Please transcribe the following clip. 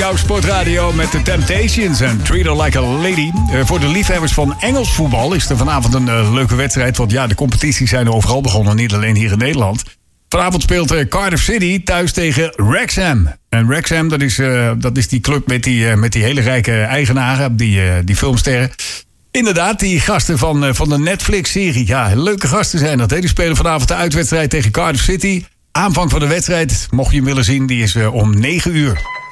jouw sportradio met de Temptations en Treat Her Like a Lady. Voor de liefhebbers van Engels voetbal is er vanavond een leuke wedstrijd. Want ja, de competities zijn overal begonnen, niet alleen hier in Nederland. Vanavond speelt Cardiff City thuis tegen Wrexham. En Wrexham, dat is die club met die hele rijke eigenaren, die filmsterren. Inderdaad, die gasten van de Netflix-serie. Ja, leuke gasten zijn dat. Hè? Die spelen vanavond de uitwedstrijd tegen Cardiff City. Aanvang van de wedstrijd, mocht je hem willen zien, die is om 9 uur.